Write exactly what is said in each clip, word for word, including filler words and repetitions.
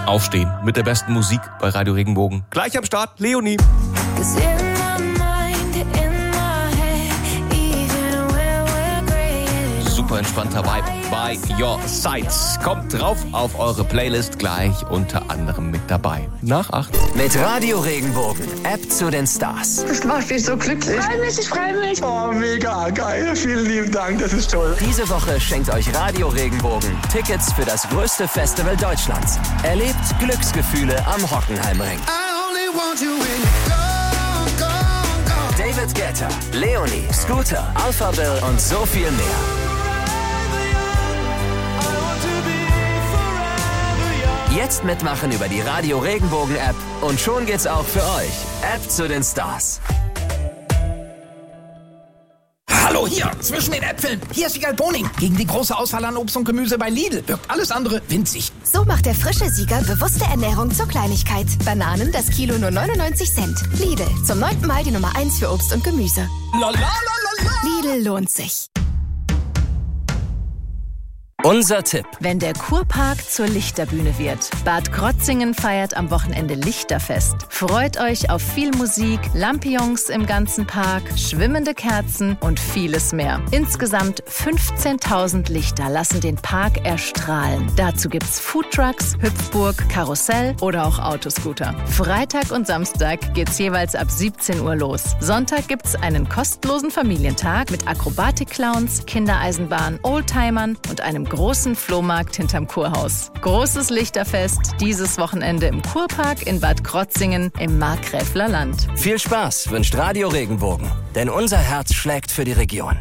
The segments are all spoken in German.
Aufstehen mit der besten Musik bei Radio Regenbogen. Gleich am Start, Leonie. Super entspannter Vibe by Your Sides. Kommt drauf auf eure Playlist, gleich unter anderem mit dabei. Nach acht. Mit Radio Regenbogen, App zu den Stars. Das macht mich so glücklich. Freue mich, ich freue mich. Oh, mega geil. Vielen lieben Dank, das ist toll. Diese Woche schenkt euch Radio Regenbogen Tickets für das größte Festival Deutschlands. Erlebt Glücksgefühle am Hockenheimring. David Guetta, Leonie, Scooter, Alpha Bill und so viel mehr. Jetzt mitmachen über die Radio Regenbogen App und schon geht's auch für euch. App zu den Stars. Hallo hier, zwischen den Äpfeln. Hier ist Siegal Boning. Gegen die große Auswahl an Obst und Gemüse bei Lidl wirkt alles andere winzig. So macht der frische Sieger bewusste Ernährung zur Kleinigkeit. Bananen das Kilo nur neunundneunzig Cent. Lidl, zum neunten Mal die Nummer eins für Obst und Gemüse. La, la, la, la, la. Lidl lohnt sich. Unser Tipp. Wenn der Kurpark zur Lichterbühne wird. Bad Krotzingen feiert am Wochenende Lichterfest. Freut euch auf viel Musik, Lampions im ganzen Park, schwimmende Kerzen und vieles mehr. Insgesamt fünfzehntausend Lichter lassen den Park erstrahlen. Dazu gibt's Foodtrucks, Hüpfburg, Karussell oder auch Autoscooter. Freitag und Samstag geht's jeweils ab siebzehn Uhr los. Sonntag gibt's einen kostenlosen Familientag mit Akrobatik-Clowns, Kindereisenbahn, Oldtimern und einem großen Flohmarkt hinterm Kurhaus. Großes Lichterfest dieses Wochenende im Kurpark in Bad Krotzingen im Markgräfler Land. Viel Spaß wünscht Radio Regenbogen, denn unser Herz schlägt für die Region.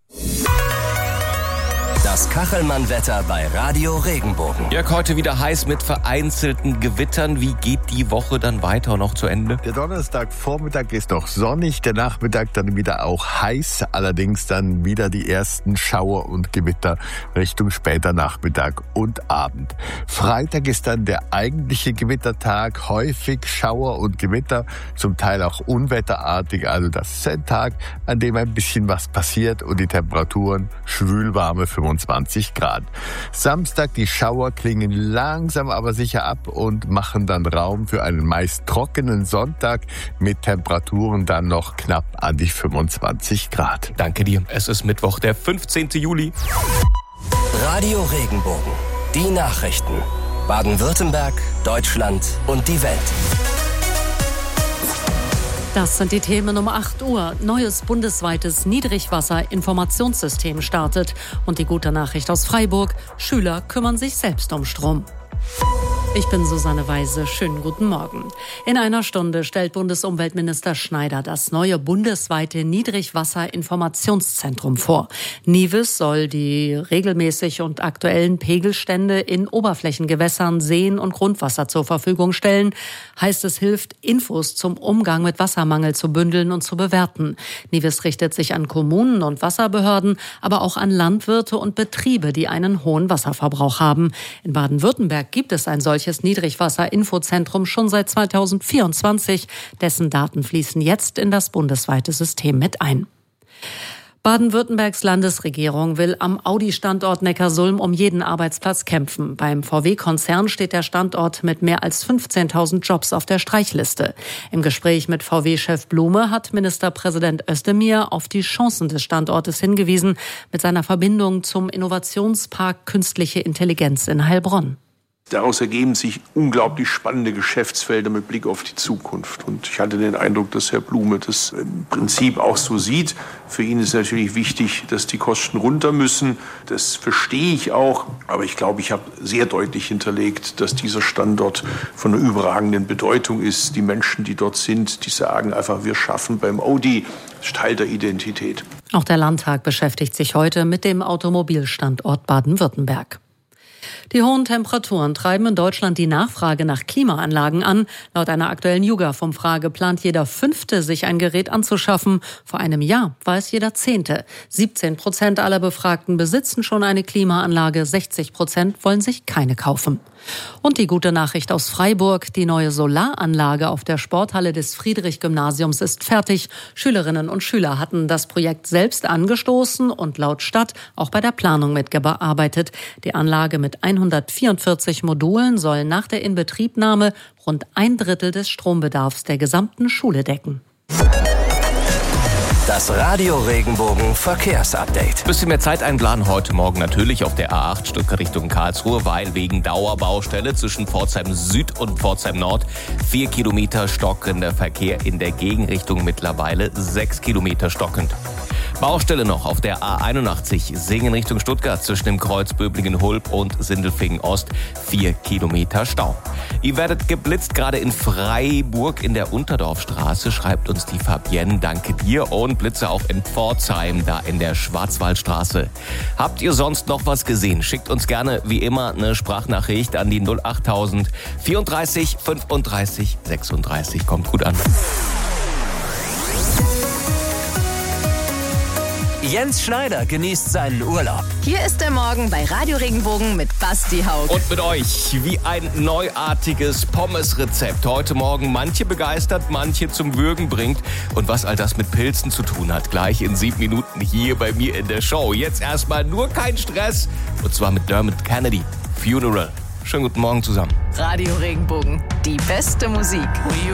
Das Kachelmann-Wetter bei Radio Regenbogen. Jörg, heute wieder heiß mit vereinzelten Gewittern. Wie geht die Woche dann weiter noch zu Ende? Der Donnerstagvormittag ist noch sonnig, der Nachmittag dann wieder auch heiß. Allerdings dann wieder die ersten Schauer und Gewitter Richtung später Nachmittag und Abend. Freitag ist dann der eigentliche Gewittertag. Häufig Schauer und Gewitter, zum Teil auch unwetterartig. Also das ist ein Tag, an dem ein bisschen was passiert und die Temperaturen schwülwarme fünfundzwanzig Grad. Samstag, die Schauer klingen langsam aber sicher ab und machen dann Raum für einen meist trockenen Sonntag mit Temperaturen dann noch knapp an die fünfundzwanzig Grad. Danke dir. Es ist Mittwoch, der fünfzehnten Juli. Radio Regenbogen. Die Nachrichten. Baden-Württemberg, Deutschland und die Welt. Das sind die Themen um acht Uhr. Neues bundesweites Niedrigwasser-Informationssystem startet. Und die gute Nachricht aus Freiburg: Schüler kümmern sich selbst um Strom. Ich bin Susanne Weise. Schönen guten Morgen. In einer Stunde stellt Bundesumweltminister Schneider das neue bundesweite Niedrigwasser-Informationszentrum vor. NIWIS soll die regelmäßig und aktuellen Pegelstände in Oberflächengewässern, Seen und Grundwasser zur Verfügung stellen. Heißt, es hilft, Infos zum Umgang mit Wassermangel zu bündeln und zu bewerten. NIWIS richtet sich an Kommunen und Wasserbehörden, aber auch an Landwirte und Betriebe, die einen hohen Wasserverbrauch haben. In Baden-Württemberg gibt es ein solches Niedrigwasser-Infozentrum schon seit zweitausendvierundzwanzig. Dessen Daten fließen jetzt in das bundesweite System mit ein. Baden-Württembergs Landesregierung will am Audi-Standort Neckarsulm um jeden Arbeitsplatz kämpfen. Beim V W-Konzern steht der Standort mit mehr als fünfzehntausend Jobs auf der Streichliste. Im Gespräch mit V W-Chef Blume hat Ministerpräsident Özdemir auf die Chancen des Standortes hingewiesen mit seiner Verbindung zum Innovationspark Künstliche Intelligenz in Heilbronn. Daraus ergeben sich unglaublich spannende Geschäftsfelder mit Blick auf die Zukunft. Und ich hatte den Eindruck, dass Herr Blume das im Prinzip auch so sieht. Für ihn ist natürlich wichtig, dass die Kosten runter müssen. Das verstehe ich auch. Aber ich glaube, ich habe sehr deutlich hinterlegt, dass dieser Standort von einer überragenden Bedeutung ist. Die Menschen, die dort sind, die sagen einfach, wir schaffen beim Audi Teil der Identität. Auch der Landtag beschäftigt sich heute mit dem Automobilstandort Baden-Württemberg. Die hohen Temperaturen treiben in Deutschland die Nachfrage nach Klimaanlagen an. Laut einer aktuellen YouGov-Umfrage plant jeder Fünfte, sich ein Gerät anzuschaffen. Vor einem Jahr war es jeder Zehnte. siebzehn Prozent aller Befragten besitzen schon eine Klimaanlage, sechzig Prozent wollen sich keine kaufen. Und die gute Nachricht aus Freiburg: Die neue Solaranlage auf der Sporthalle des Friedrich-Gymnasiums ist fertig. Schülerinnen und Schüler hatten das Projekt selbst angestoßen und laut Stadt auch bei der Planung mitgearbeitet. Die Anlage mit hundertvierundvierzig Modulen soll nach der Inbetriebnahme rund ein Drittel des Strombedarfs der gesamten Schule decken. Das Radio Regenbogen Verkehrsupdate. Bisschen mehr Zeit einplanen heute Morgen natürlich auf der A acht Stuttgart Richtung Karlsruhe, weil wegen Dauerbaustelle zwischen Pforzheim Süd und Pforzheim Nord vier Kilometer stockender Verkehr in der Gegenrichtung, mittlerweile sechs Kilometer stockend. Baustelle noch auf der A einundachtzig Singen Richtung Stuttgart zwischen dem Kreuz Böblingen-Hulb und Sindelfingen Ost, vier Kilometer Stau. Ihr werdet geblitzt gerade in Freiburg in der Unterdorfstraße, schreibt uns die Fabienne, danke dir. Und Blitze auch in Pforzheim, da in der Schwarzwaldstraße. Habt ihr sonst noch was gesehen? Schickt uns gerne wie immer eine Sprachnachricht an die null achttausend vierunddreißig fünfunddreißig sechsunddreißig. Kommt gut an. Jens Schneider genießt seinen Urlaub. Hier ist der Morgen bei Radio Regenbogen mit Basti Haug. Und mit euch wie ein neuartiges Pommes-Rezept. Heute Morgen manche begeistert, manche zum Würgen bringt. Und was all das mit Pilzen zu tun hat, gleich in sieben Minuten hier bei mir in der Show. Jetzt erstmal nur kein Stress. Und zwar mit Dermot Kennedy. Funeral. Schönen guten Morgen zusammen. Radio Regenbogen, die beste Musik.